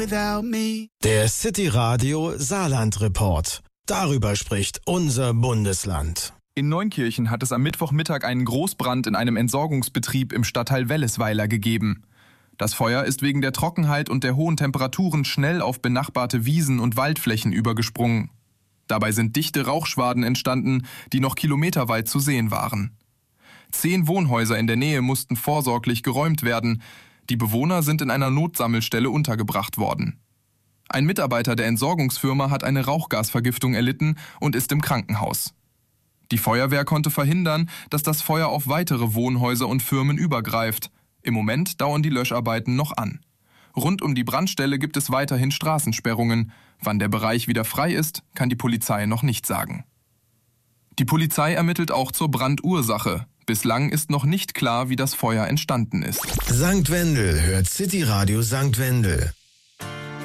without me. Der City Radio Saarland Report. Darüber spricht unser Bundesland. In Neunkirchen hat es am Mittwochmittag einen Großbrand in einem Entsorgungsbetrieb im Stadtteil Wellesweiler gegeben. Das Feuer ist wegen der Trockenheit und der hohen Temperaturen schnell auf benachbarte Wiesen und Waldflächen übergesprungen. Dabei sind dichte Rauchschwaden entstanden, die noch kilometerweit zu sehen waren. 10 Wohnhäuser in der Nähe mussten vorsorglich geräumt werden. Die Bewohner sind in einer Notsammelstelle untergebracht worden. Ein Mitarbeiter der Entsorgungsfirma hat eine Rauchgasvergiftung erlitten und ist im Krankenhaus. Die Feuerwehr konnte verhindern, dass das Feuer auf weitere Wohnhäuser und Firmen übergreift. Im Moment dauern die Löscharbeiten noch an. Rund um die Brandstelle gibt es weiterhin Straßensperrungen. Wann der Bereich wieder frei ist, kann die Polizei noch nicht sagen. Die Polizei ermittelt auch zur Brandursache. Bislang ist noch nicht klar, wie das Feuer entstanden ist. St. Wendel hört City Radio St. Wendel.